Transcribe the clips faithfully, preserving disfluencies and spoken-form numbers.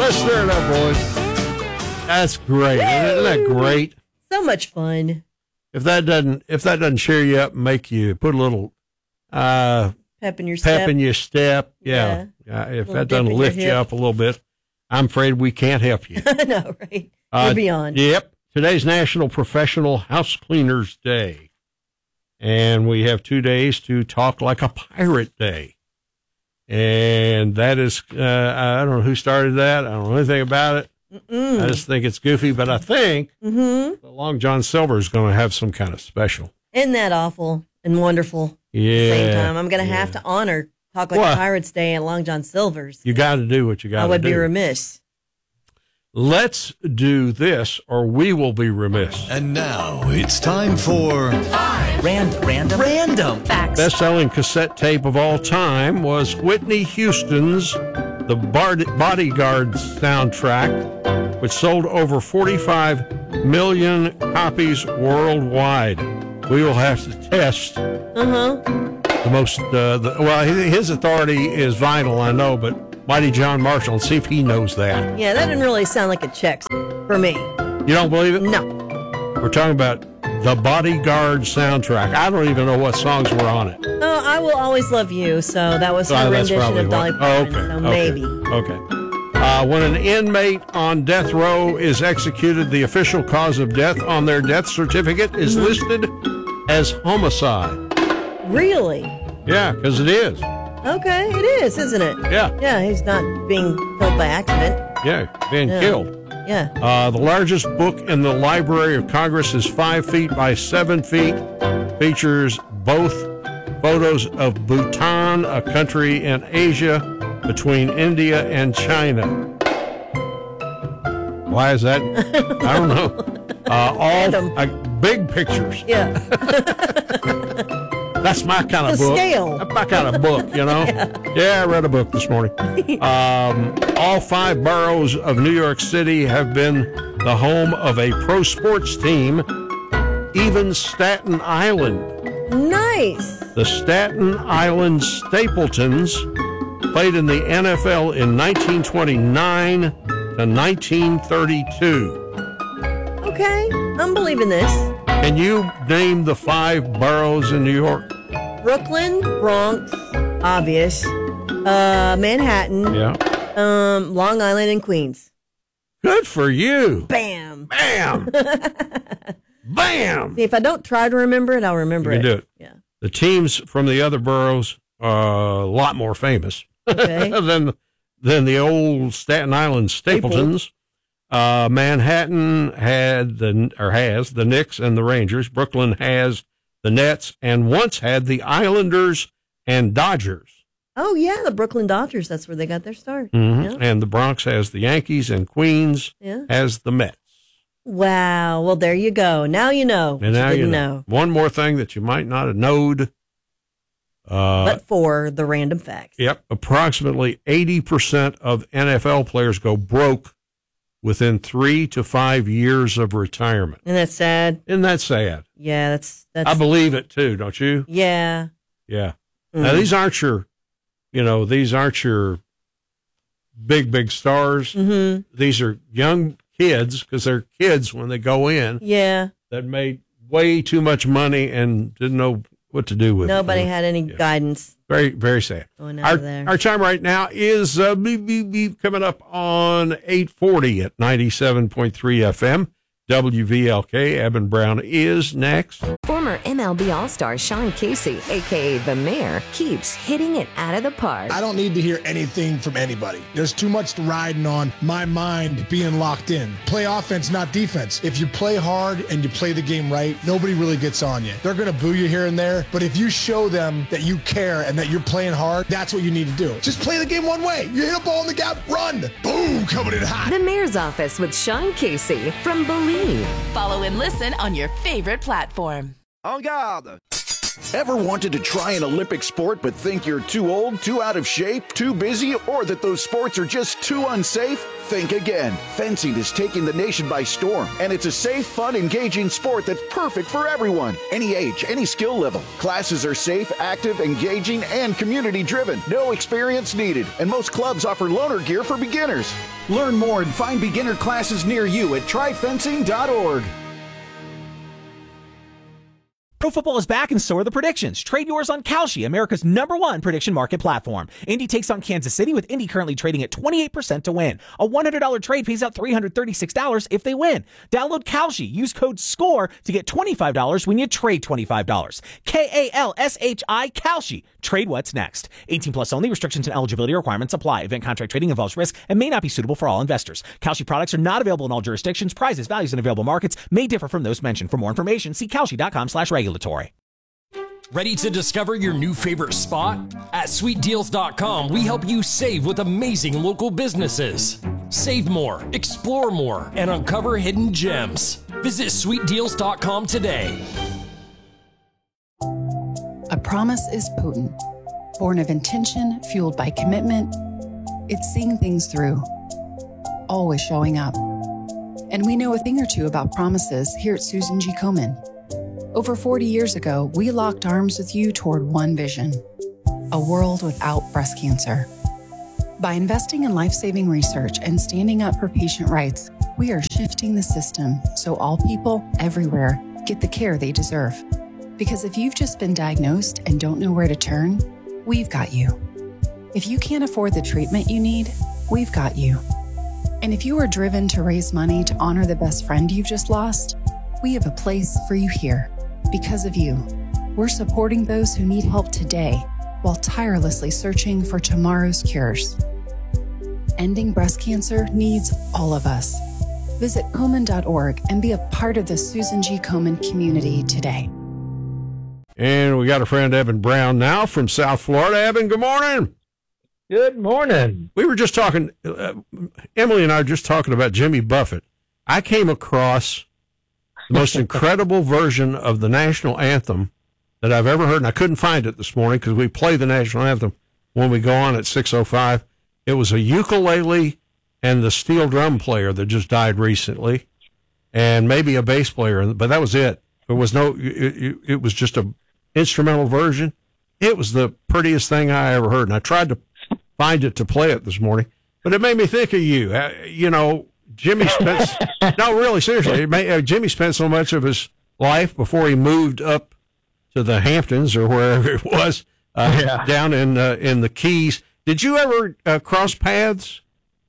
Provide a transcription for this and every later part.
Let's stir it up, boys. That's great. Woo! Isn't that great? So much fun. If that doesn't, if that doesn't cheer you up and make you put a little uh, pep in your step, pep in your step, yeah, yeah. yeah if that doesn't lift you up a little bit, I'm afraid we can't help you. No, right? You're uh, beyond. Yep. Today's National Professional House Cleaners Day, and we have two days to talk like a pirate day. And that is, uh, I don't know who started that. I don't know anything about it. Mm-mm. I just think it's goofy, but I think mm-hmm. Long John Silver is going to have some kind of special. Isn't that awful and wonderful? Yeah. At the same time, I'm going to yeah. have to honor Talk Like well, a Pirate's Day and Long John Silver's. You got to do what you got to do. I would be remiss. Let's do this, or we will be remiss. And now it's time for Five Random Random Random Facts. Best-selling cassette tape of all time was Whitney Houston's The Bodyguard soundtrack, which sold over forty-five million copies worldwide. We will have to test uh-huh. the most, uh, the, well, his authority is vinyl, I know, but Mighty John Marshall, and see if he knows that. Yeah, that didn't really sound like a check for me. You don't believe it? No. We're talking about the Bodyguard soundtrack. I don't even know what songs were on it. Oh, I Will Always Love You, so that was her oh, rendition of Dolly Parton, oh, okay. so okay. maybe. Okay. Uh, when an inmate on death row is executed, the official cause of death on their death certificate is mm-hmm. listed as homicide. Really? Yeah, because it is. Okay, it is, isn't it? Yeah. Yeah, he's not being killed by accident. Yeah, being yeah. killed. Yeah. Uh, the largest book in the Library of Congress is five feet by seven feet. Features both photos of Bhutan, a country in Asia between India and China. Why is that? I don't know. Uh, all uh, big pictures. Yeah. That's my kind of the book. Scale. That's my kind of book, you know? yeah. yeah, I read a book this morning. Um, all five boroughs of New York City have been the home of a pro sports team, even Staten Island. Nice. The Staten Island Stapletons played in the N F L in nineteen twenty-nine to nineteen thirty-two. Okay, I'm believing this. Can you name the five boroughs in New York? Brooklyn, Bronx, obvious. Uh, Manhattan. Yeah. Um, Long Island and Queens. Good for you. Bam. Bam. Bam. See, if I don't try to remember it, I'll remember you can it. do it. Yeah. The teams from the other boroughs are a lot more famous okay. than than the old Staten Island Stapletons. Uh, Manhattan had the or has the Knicks and the Rangers. Brooklyn has the Nets and once had the Islanders and Dodgers. Oh yeah, the Brooklyn Dodgers. That's where they got their start. Mm-hmm. Yeah. And the Bronx has the Yankees and Queens yeah. has the Mets. Wow. Well, there you go. Now you know. And now you didn't you know. know. One more thing that you might not have knowed. Uh, but for the random facts. Yep. Approximately eighty percent of N F L players go broke within three to five years of retirement. Isn't that sad? Isn't that sad? Yeah, that's, that's I believe it too, don't you? Yeah. Yeah. Mm. Now, these aren't your, you know, these aren't your big, big stars. Mm-hmm. These are young kids, because they're kids when they go in. Yeah. That made way too much money and didn't know what to do with Nobody it. Nobody had any yeah. guidance. Very, very sad. Going out our, of there. Our time right now is uh, beep, beep, beep, coming up on eight forty at ninety-seven point three F M. W V L K. Eben Brown is next. Former M L B All-Star Sean Casey, a k a. The Mayor, keeps hitting it out of the park. I don't need to hear anything from anybody. There's too much riding on my mind being locked in. Play offense, not defense. If you play hard and you play the game right, nobody really gets on you. They're going to boo you here and there, but if you show them that you care and that you're playing hard, that's what you need to do. Just play the game one way. You hit a ball in the gap, run. Boom, coming in hot. The Mayor's Office with Sean Casey from Believe. Follow and listen on your favorite platform. En garde! Ever wanted to try an Olympic sport but think you're too old, too out of shape, too busy, or that those sports are just too unsafe? Think again. Fencing is taking the nation by storm, and it's a safe, fun, engaging sport that's perfect for everyone. Any age, any skill level. Classes are safe, active, engaging, and community-driven. No experience needed, and most clubs offer loaner gear for beginners. Learn more and find beginner classes near you at try fencing dot org. Pro football is back and so are the predictions. Trade yours on Kalshi, America's number one prediction market platform. Indy takes on Kansas City, with Indy currently trading at twenty-eight percent to win. A one hundred dollars trade pays out three hundred thirty-six dollars if they win. Download Kalshi. Use code SCORE to get twenty-five dollars when you trade twenty-five dollars. K A L S H I, Kalshi. Trade what's next. eighteen plus only. Restrictions and eligibility requirements apply. Event contract trading involves risk and may not be suitable for all investors. Kalshi products are not available in all jurisdictions. Prices, values, and available markets may differ from those mentioned. For more information, see kalshi dot com slash regulatory. Ready to discover your new favorite spot? At sweet deals dot com, we help you save with amazing local businesses. Save more, explore more, and uncover hidden gems. Visit sweet deals dot com today. A promise is potent, born of intention, fueled by commitment. It's seeing things through, always showing up. And we know a thing or two about promises here at Susan G. Komen. Over forty years ago, we locked arms with you toward one vision: a world without breast cancer. By investing in life-saving research and standing up for patient rights, we are shifting the system so all people everywhere get the care they deserve. Because if you've just been diagnosed and don't know where to turn, we've got you. If you can't afford the treatment you need, we've got you. And if you are driven to raise money to honor the best friend you've just lost, we have a place for you here. Because of you, we're supporting those who need help today while tirelessly searching for tomorrow's cures. Ending breast cancer needs all of us. Visit Komen dot org and be a part of the Susan G. Komen community today. And we got a friend, Evan Brown, now from South Florida. Evan, good morning. Good morning. We were just talking, uh, Emily and I were just talking about Jimmy Buffett. I came across the most incredible version of the national anthem that I've ever heard, and I couldn't find it this morning because we play the national anthem when we go on at six oh five. It was a ukulele and the steel drum player that just died recently, and maybe a bass player, but that was it. There was no, it, it was just a instrumental version. It was the prettiest thing I ever heard, and I tried to find it to play it this morning, but it made me think of you. Uh, you know, Jimmy spent, no, really, seriously, it may, uh, Jimmy spent so much of his life before he moved up to the Hamptons or wherever it was, uh, yeah. down in uh, in the Keys. Did you ever uh, cross paths?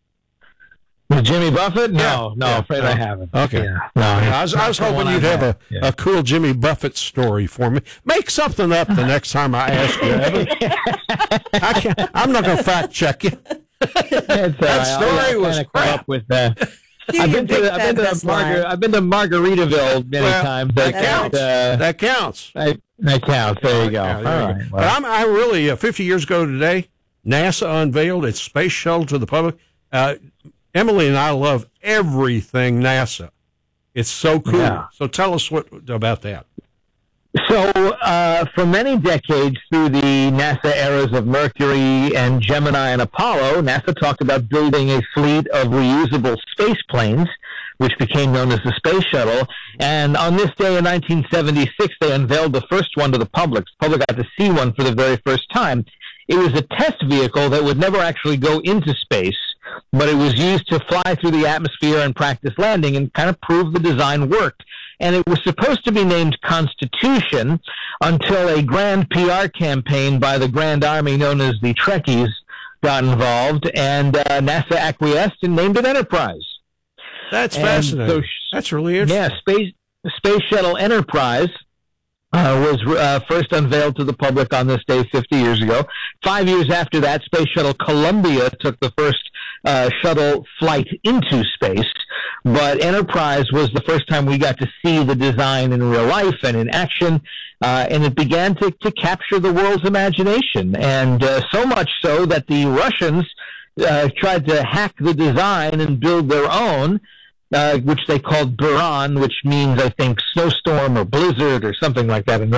With Jimmy Buffett? No, yeah. no, yeah. afraid no. I haven't. Okay. Yeah. No, I was, I was hoping you'd have a, yeah. a cool Jimmy Buffett story for me. Make something up the next time I ask you, Evan. I can't, I'm not going to fact check you. That right. story was crap. Up with that. I've been to the, I've been to Margar- I've been to Margaritaville many well, times. That, that counts. Uh, that counts. I, that counts. There you go. Yeah, All there right. You go. Well. But I'm, I really, uh, fifty years ago today, NASA unveiled its space shuttle to the public. Uh, Emily and I love everything NASA. It's so cool. Yeah. So tell us what about that. So uh, for many decades through the NASA eras of Mercury and Gemini and Apollo, NASA talked about building a fleet of reusable space planes, which became known as the Space Shuttle. And on this day in nineteen seventy-six, they unveiled the first one to the public. The public got to see one for the very first time. It was a test vehicle that would never actually go into space, but it was used to fly through the atmosphere and practice landing and kind of prove the design worked. And it was supposed to be named Constitution until a grand P R campaign by the Grand Army known as the Trekkies got involved, and uh, NASA acquiesced and named it Enterprise. That's and fascinating. So, That's really interesting. Yeah, Space, Space Shuttle Enterprise uh, was uh, first unveiled to the public on this day fifty years ago. Five years after that, Space Shuttle Columbia took the first uh, shuttle flight into space. But Enterprise was the first time we got to see the design in real life and in action, uh, and it began to, to capture the world's imagination. And uh, so much so that the Russians uh, tried to hack the design and build their own, uh, which they called Buran, which means, I think, snowstorm or blizzard or something like that in Russian.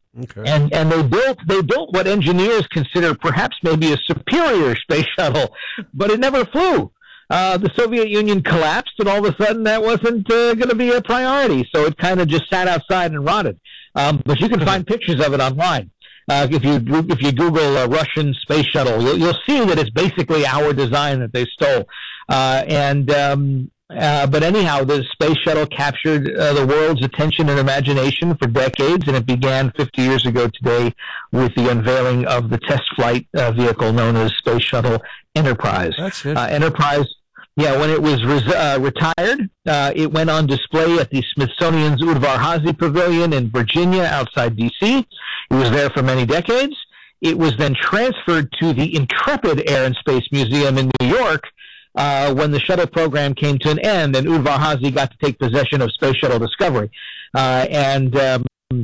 Okay. And and they built they built what engineers consider perhaps maybe a superior space shuttle, but it never flew. Uh, the Soviet Union collapsed, and all of a sudden that wasn't uh, going to be a priority. So it kind of just sat outside and rotted. Um, but you can find pictures of it online. Uh, if you if you Google a Russian space shuttle, you'll, you'll see that it's basically our design that they stole. Uh, and um, uh, but anyhow, the space shuttle captured uh, the world's attention and imagination for decades, and it began fifty years ago today with the unveiling of the test flight uh, vehicle known as Space Shuttle Enterprise. That's it. Uh, Enterprise. Yeah, when it was res- uh, retired, uh, it went on display at the Smithsonian's Udvar Hazy Pavilion in Virginia outside D C. It was there for many decades. It was then transferred to the Intrepid Air and Space Museum in New York uh, when the shuttle program came to an end, and Udvar Hazy got to take possession of Space Shuttle Discovery. Uh, and um,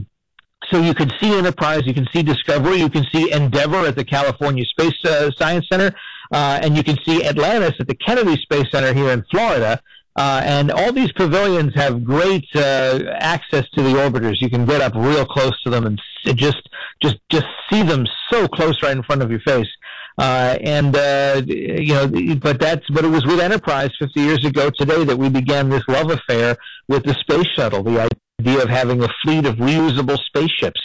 so you can see Enterprise, you can see Discovery, you can see Endeavour at the California Space uh, Science Center, uh, and you can see Atlantis at the Kennedy Space Center here in Florida. Uh, and all these pavilions have great uh, access to the orbiters. You can get up real close to them and just just just see them so close right in front of your face. Uh, and uh, you know, but that's but it was with Enterprise fifty years ago today that we began this love affair with the space shuttle. The idea of having a fleet of reusable spaceships,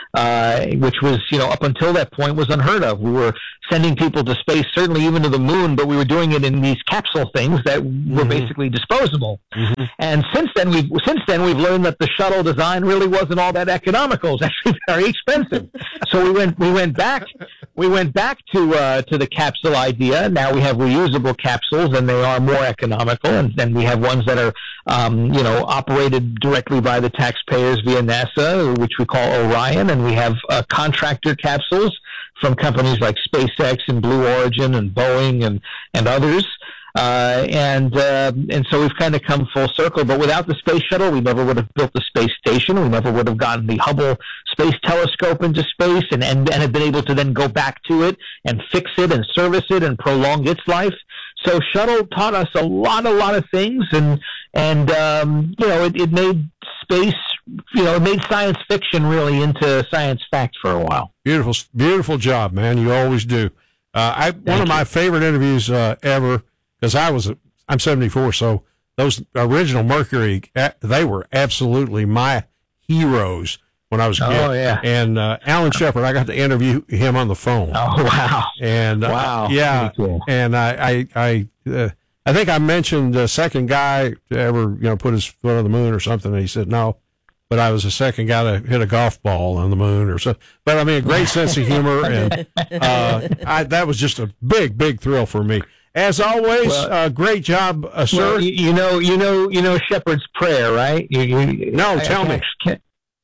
uh, which was, you know, up until that point was unheard of. We were sending people to space, certainly even to the moon, but we were doing it in these capsule things that mm-hmm. were basically disposable. Mm-hmm. And since then, we've since then we've learned that the shuttle design really wasn't all that economical. It's actually very expensive. So we went we went back we went back to uh, to the capsule idea. Now we have reusable capsules, and they are more economical. And then we have ones that are um, you know operated directly by the taxpayers via NASA, which we call Orion, and we have uh, contractor capsules from companies like SpaceX and Blue Origin and Boeing and, and others. Uh, and uh, and so we've kind of come full circle. But without the space shuttle, we never would have built the space station. We never would have gotten the Hubble Space Telescope into space and, and, and have been able to then go back to it and fix it and service it and prolong its life. So shuttle taught us a lot, a lot of things. And, and um, you know, it, it made space, you know, it made science fiction really into science fact for a while. Beautiful, beautiful job, man. You always do. Uh, I Thank one you. of my favorite interviews uh, ever, because I was, I'm seventy-four, so those original Mercury, they were absolutely my heroes when I was a kid. Oh, yeah. And uh, Alan Shepard, I got to interview him on the phone. Oh, wow. And uh, wow. Yeah. Cool. And I, I, I, uh, I think I mentioned the second guy to ever, you know, put his foot on the moon or something. And he said, no, but I was the second guy to hit a golf ball on the moon or something. But I mean, a great sense of humor. And uh, I, that was just a big, big thrill for me. As always, well, uh, great job, uh, sir. Well, you, you know, you know, you know Shepard's prayer, right? You, you, no, I, tell I me. Can't,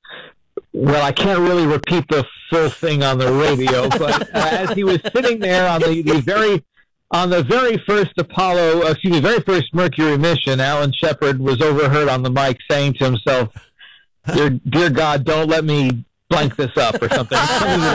well, I can't really repeat the full thing on the radio, but uh, as he was sitting there on the, the very, on the very first Apollo, uh, excuse me, very first Mercury mission, Alan Shepard was overheard on the mic saying to himself, "Dear, dear God, don't let me blank this up," or something. Something in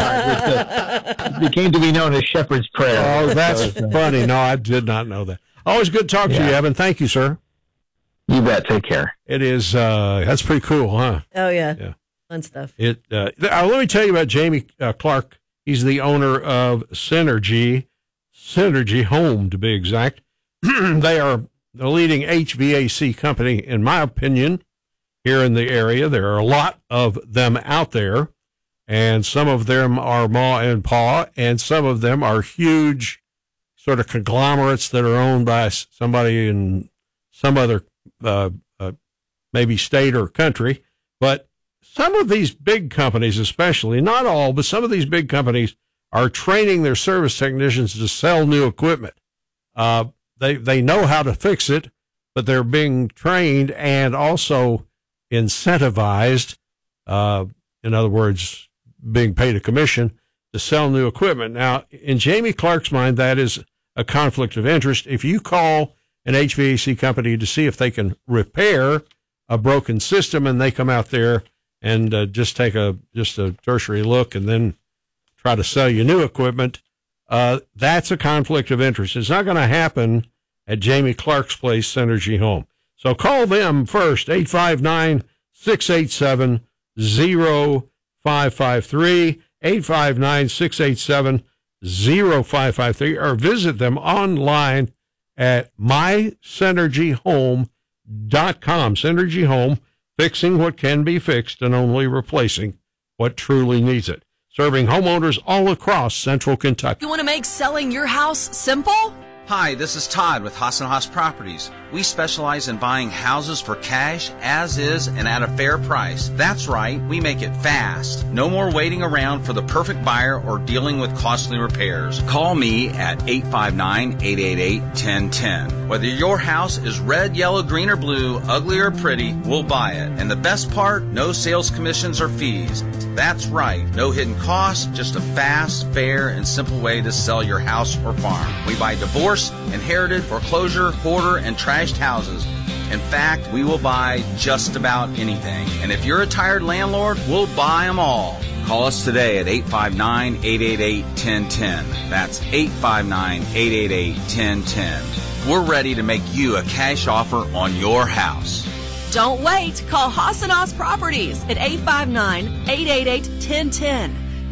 that regard, which uh, became to be known as Shepard's prayer. Oh, that's so, funny. No, I did not know that. Always good to talk yeah. to you, Evan. Thank you, sir. You bet. Take care. It is. Uh, that's pretty cool, huh? Oh yeah. Yeah. Fun stuff. It. Uh, let me tell you about Jamie uh, Clark. He's the owner of Synergy, Synergy Home to be exact. They are the leading H V A C company, in my opinion, here in the area. There are a lot of them out there, and some of them are ma and pa, and some of them are huge sort of conglomerates that are owned by somebody in some other uh, uh, maybe state or country. But some of these big companies, especially, not all, but some of these big companies are training their service technicians to sell new equipment. Uh, they they know how to fix it, but they're being trained and also incentivized, uh, in other words, being paid a commission to sell new equipment. Now, in Jamie Clark's mind, that is a conflict of interest. If you call an H V A C company to see if they can repair a broken system, and they come out there and uh, just take a just a tertiary look and then try to sell you new equipment, uh, that's a conflict of interest. It's not going to happen at Jamie Clark's place, Synergy Home. So call them first, eight five nine, six eight seven, zero five five three, eight five nine, six eight seven, zero five five three, or visit them online at my synergy home dot com. Synergy Home, fixing what can be fixed and only replacing what truly needs it. Serving homeowners all across central Kentucky. You want to make selling your house simple? Hi, this is Todd with Haas and Haas Properties. We specialize in buying houses for cash, as is, and at a fair price. That's right, we make it fast. No more waiting around for the perfect buyer or dealing with costly repairs. Call me at eight five nine, eight eight eight, one zero one zero. Whether your house is red, yellow, green, or blue, ugly or pretty, we'll buy it. And the best part, no sales commissions or fees. That's right, no hidden costs, just a fast, fair, and simple way to sell your house or farm. We buy divorce, inherited, foreclosure, hoarder, and trashed houses. In fact, we will buy just about anything. And if you're a tired landlord, we'll buy them all. Call us today at eight five nine, eight eight eight, one zero one zero. That's eight five nine, eight eight eight, one zero one zero. We're ready to make you a cash offer on your house. Don't wait. Call Haas and Haas Properties at eight five nine, eight eight eight, one zero one zero.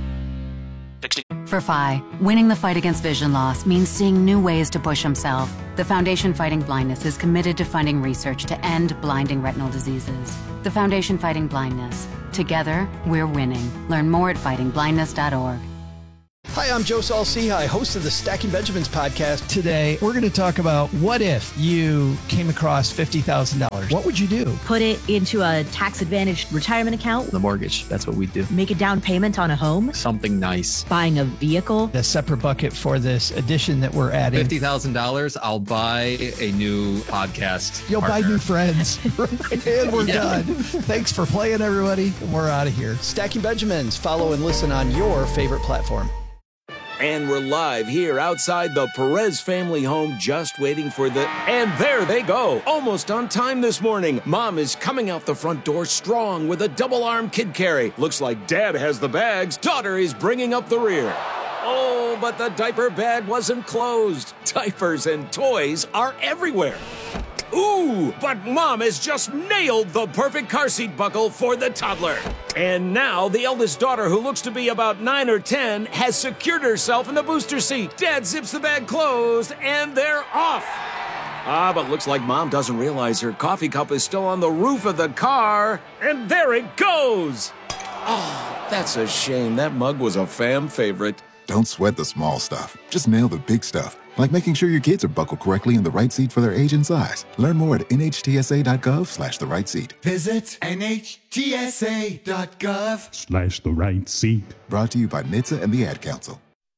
For F I, winning the fight against vision loss means seeing new ways to push himself. The Foundation Fighting Blindness is committed to funding research to end blinding retinal diseases. The Foundation Fighting Blindness. Together, we're winning. Learn more at fighting blindness dot org. Hi, I'm Joe Saul-Sehy, host of the Stacking Benjamins podcast. Today, we're going to talk about what if you came across fifty thousand dollars? What would you do? Put it into a tax-advantaged retirement account. The mortgage, that's what we do. Make a down payment on a home. Something nice. Buying a vehicle. A separate bucket for this addition that we're adding. fifty thousand dollars, I'll buy a new podcast You'll partner. buy new friends. And we're Yeah. done. Thanks for playing, everybody. We're out of here. Stacking Benjamins. Follow and listen on your favorite platform. And we're live here outside the Perez family home, just waiting for the... And there they go, almost on time this morning. Mom is coming out the front door strong with a double-arm kid carry. Looks like Dad has the bags. Daughter is bringing up the rear. Oh, but the diaper bag wasn't closed. Diapers and toys are everywhere. Ooh, but Mom has just nailed the perfect car seat buckle for the toddler. And now the eldest daughter, who looks to be about nine or ten, has secured herself in the booster seat. Dad zips the bag closed, and they're off. Ah, but looks like Mom doesn't realize her coffee cup is still on the roof of the car. And there it goes. Oh, that's a shame. That mug was a fam favorite. Don't sweat the small stuff. Just nail the big stuff. Like making sure your kids are buckled correctly in the right seat for their age and size. Learn more at N H T S A dot gov slash the right seat. Visit N H T S A dot gov Slash the right seat. Brought to you by N H T S A and the Ad Council.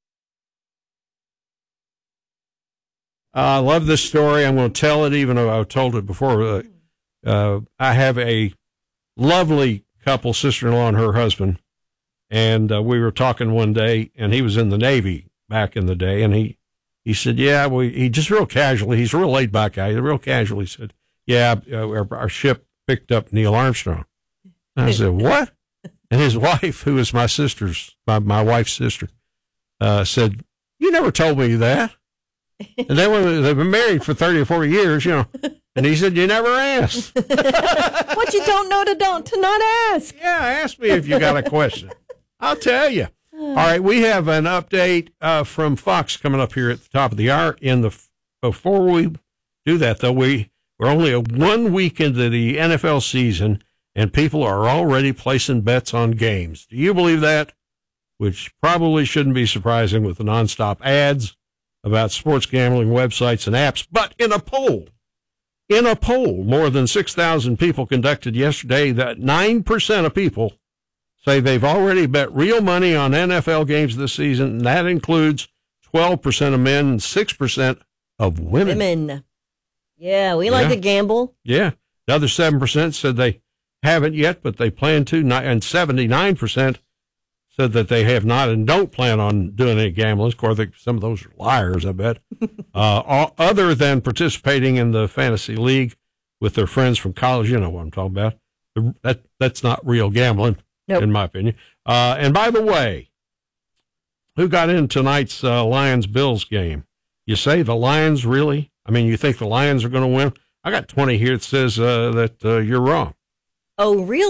I love this story. I'm going to tell it even though I told it before. Uh, uh, I have a lovely couple, sister-in-law and her husband, and uh, we were talking one day, and he was in the Navy back in the day, and he He said, yeah, we, he just real casually, he's a real laid back guy, real casually said, yeah, uh, our, our ship picked up Neil Armstrong. And I said, what? And his wife, who is my sister's, my, my wife's sister, uh, said, you never told me that. And they were, they've been married for thirty or forty years, you know. And he said, you never asked. What you don't know to don't to not ask. Yeah, ask me if you got a question. I'll tell you. All right, we have an update uh, from Fox coming up here at the top of the hour. In the before we do that, though, we we're only a one week into the N F L season, and people are already placing bets on games. Do you believe that? Which probably shouldn't be surprising with the nonstop ads about sports gambling websites and apps. But in a poll, in a poll, more than six thousand people conducted yesterday, that nine percent of people say they've already bet real money on N F L games this season, and that includes twelve percent of men and six percent of women. Women. Yeah, we like Yeah. to gamble. Yeah. Another seven percent said they haven't yet, but they plan to, and seventy-nine percent said that they have not and don't plan on doing any gambling. Of course, they, some of those are liars, I bet. uh, all, other than participating in the fantasy league with their friends from college, you know what I'm talking about. That That's not real gambling. Nope. In my opinion. Uh, and by the way, who got in tonight's uh, Lions-Bills game? You say the Lions really? I mean, you think the Lions are going to win? I got twenty here that says uh, that uh, you're wrong. Oh, really?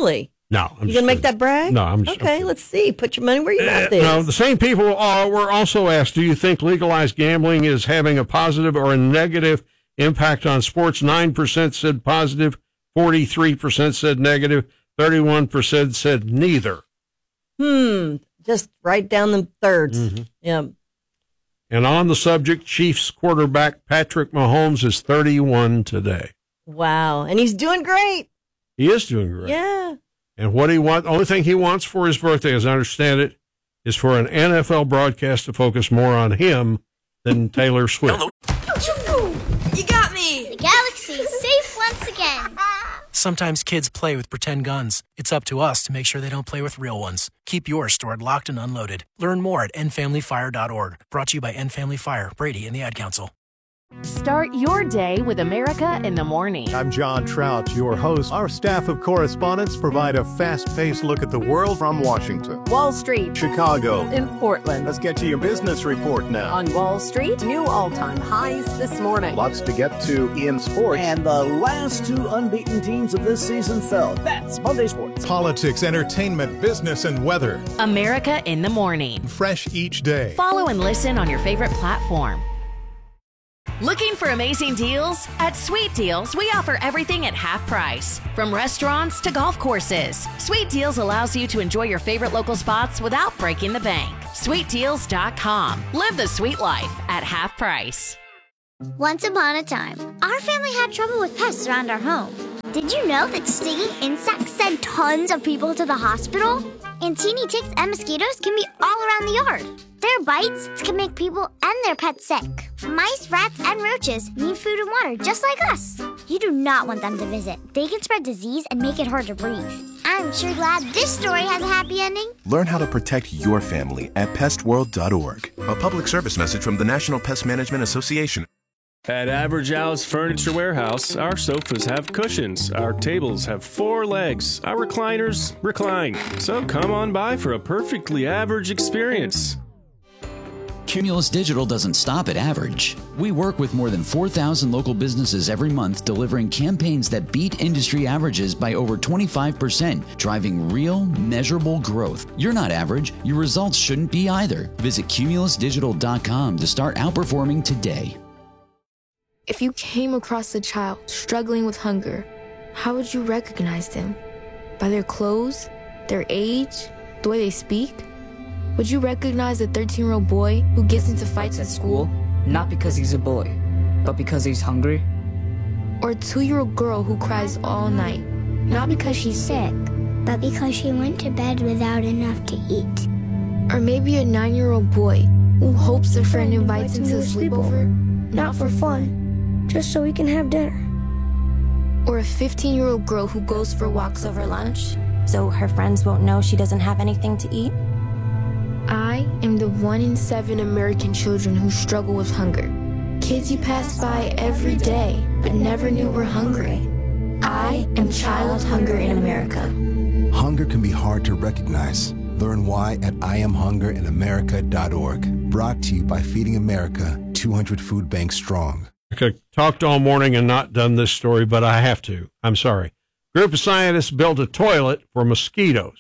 No. I'm You just gonna make kidding. that brag? No, I'm just okay. Let's see. Put your money where your mouth Uh, is. no, the same people are, were also asked, do you think legalized gambling is having a positive or a negative impact on sports? nine percent said positive, forty-three percent said negative, thirty-one percent said neither. Hmm. Just right down the thirds. Mm-hmm. Yeah. And on the subject, Chiefs quarterback Patrick Mahomes is thirty-one today. Wow. And he's doing great. He is doing great. Yeah. And what he wants, only thing he wants for his birthday, as I understand it, is for an N F L broadcast to focus more on him than Taylor Swift. You got me! The galaxy is safe once again. Sometimes kids play with pretend guns. It's up to us to make sure they don't play with real ones. Keep yours stored locked and unloaded. Learn more at end family fire dot org. Brought to you by End Family Fire, Brady, and the Ad Council. Start your day with America in the Morning. I'm John Trout, your host. Our staff of correspondents provide a fast-paced look at the world from Washington, Wall Street, Chicago, in Portland. Let's get to your business report now. On Wall Street, new all-time highs this morning. Lots to get to in sports. And the last two unbeaten teams of this season fell. That's Monday Sports. Politics, entertainment, business, and weather. America in the Morning. Fresh each day. Follow and listen on your favorite platform. Looking for amazing deals? At Sweet Deals, we offer everything at half price. From restaurants to golf courses, Sweet Deals allows you to enjoy your favorite local spots without breaking the bank. sweet deals dot com. Live the sweet life at half price. Once upon a time, our family had trouble with pests around our home. Did you know that stinging insects send tons of people to the hospital? And teeny ticks and mosquitoes can be all around the yard. Their bites can make people and their pets sick. Mice, rats, and roaches need food and water just like us. You do not want them to visit. They can spread disease and make it hard to breathe. I'm sure glad this story has a happy ending. Learn how to protect your family at pest world dot org. A public service message from the National Pest Management Association. At Average Al's Furniture Warehouse, our sofas have cushions, our tables have four legs, our recliners recline. So come on by for a perfectly average experience. Cumulus Digital doesn't stop at average. We work with more than four thousand local businesses every month, delivering campaigns that beat industry averages by over twenty-five percent, driving real, measurable growth. You're not average. Your results shouldn't be either. Visit cumulus digital dot com to start outperforming today. If you came across a child struggling with hunger, how would you recognize them? By their clothes, their age, the way they speak? Would you recognize a thirteen-year-old boy who gets into fights at school? Not because he's a boy, but because he's hungry? Or a two-year-old girl who cries all night, not because she's sick, but because she went to bed without enough to eat? Or maybe a nine-year-old boy who hopes a friend invites him to a sleepover, not for fun, just so we can have dinner. Or a fifteen-year-old girl who goes for walks over lunch, so her friends won't know she doesn't have anything to eat? I am the one in seven American children who struggle with hunger. Kids you pass by every day, but never knew were hungry. I am child hunger in America. Hunger can be hard to recognize. Learn why at I am hunger in America dot org. Brought to you by Feeding America, two hundred Food Banks Strong. I could have talked all morning and not done this story, but I have to. I'm sorry. Group of scientists built a toilet for mosquitoes.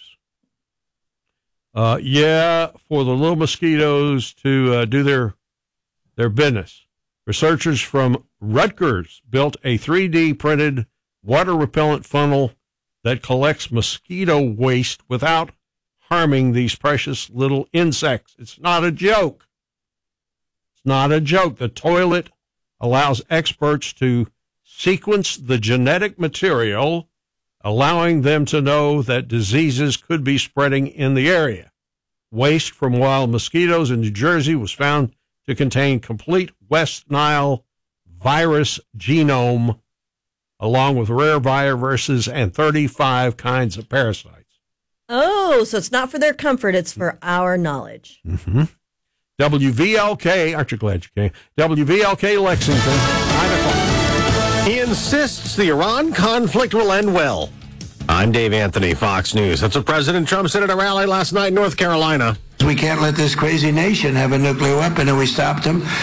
Uh, yeah, for the little mosquitoes to uh, do their their business. Researchers from Rutgers built a three D printed water repellent funnel that collects mosquito waste without harming these precious little insects. It's not a joke. It's not a joke. The toilet allows experts to sequence the genetic material, allowing them to know that diseases could be spreading in the area. Waste from wild mosquitoes in New Jersey was found to contain complete West Nile virus genome, along with rare viruses and thirty-five kinds of parasites. Oh, so it's not for their comfort, it's for our knowledge. Mm-hmm. W V L K, aren't you glad you came? W V L K Lexington, nine o'clock. He insists the Iran conflict will end well. I'm Dave Anthony, Fox News. That's what President Trump said at a rally last night in North Carolina. We can't let this crazy nation have a nuclear weapon, and we stopped them.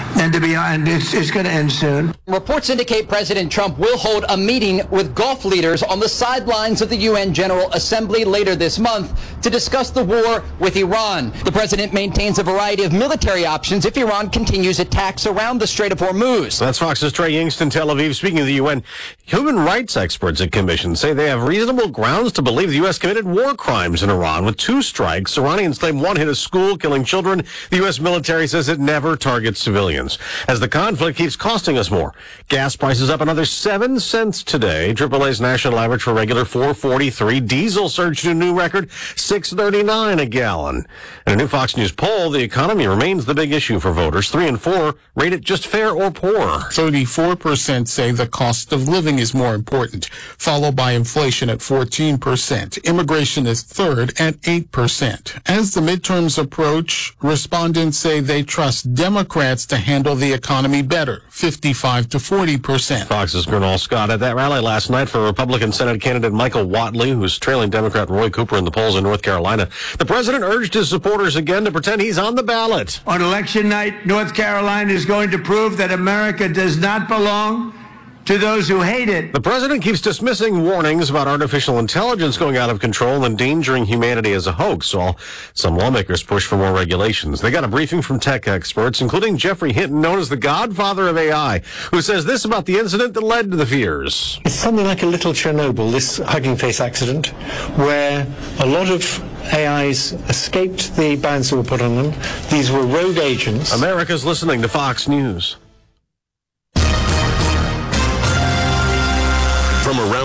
And to be and it's, it's going to end soon. Reports indicate President Trump will hold a meeting with Gulf leaders on the sidelines of the U N General Assembly later this month to discuss the war with Iran. The president maintains a variety of military options if Iran continues attacks around the Strait of Hormuz. That's Fox's Trey Yingst in Tel Aviv. Speaking of the U N, human rights experts at Commission say they have reasonable grounds to believe the U S committed war crimes in Iran. With two strikes, Iranians claim one hit a school, killing children. The U S military says it never targets civilians. As the conflict keeps costing us more. Gas prices up another seven cents today. triple A's national average for regular four forty-three. Diesel surged to a new record, six thirty-nine a gallon. In a new Fox News poll, the economy remains the big issue for voters. Three and four rate it just fair or poor. thirty-four percent say the cost of living is more important, followed by inflation at fourteen percent. Immigration is third at eight percent. As the midterms approach, respondents say they trust Democrats to handle the economy better, fifty-five to forty percent. Fox's Gernal Scott at that rally last night for Republican Senate candidate Michael Whatley, who's trailing Democrat Roy Cooper in the polls in North Carolina. The president urged his supporters again to pretend he's on the ballot. On election night, North Carolina is going to prove that America does not belong to those who hate it. The president keeps dismissing warnings about artificial intelligence going out of control and endangering humanity as a hoax, while some lawmakers push for more regulations. They got a briefing from tech experts, including Jeffrey Hinton, known as the godfather of A I, who says this about the incident that led to the fears. It's something like a little Chernobyl, this Hugging Face accident, where a lot of A Is escaped the bans that were put on them. These were rogue agents. America's listening to Fox News. From around